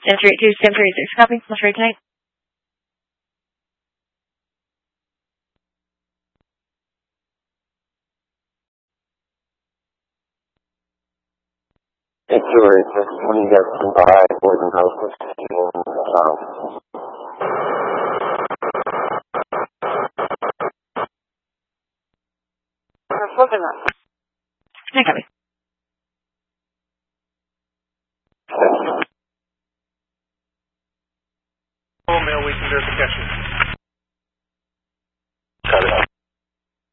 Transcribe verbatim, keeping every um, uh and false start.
ten three two, ten three six, copy. What's your tonight? It's George. When you guys come by, boys and girls, um, We're looking up.